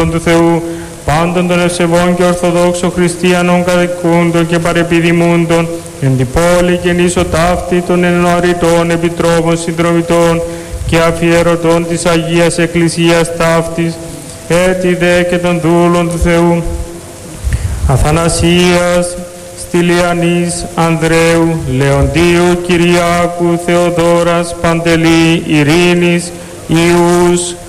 δούλων του Θεού, πάντων των ευσεβών και ορθοδόξων χριστιανών κατοικούντων και παρεπιδημούντων, εν την πόλη και νήσο ταύτη των εννοαριτών επιτρόπων συνδρομητών και αφιερωτών της Αγίας Εκκλησίας ταύτης, έτη δε και των δούλων του Θεού, Αθανασίας, Στυλιανής, Ανδρέου, Λεοντίου, Κυριάκου, Θεοδόρας, Παντελή, Ειρήνης, Ιούς,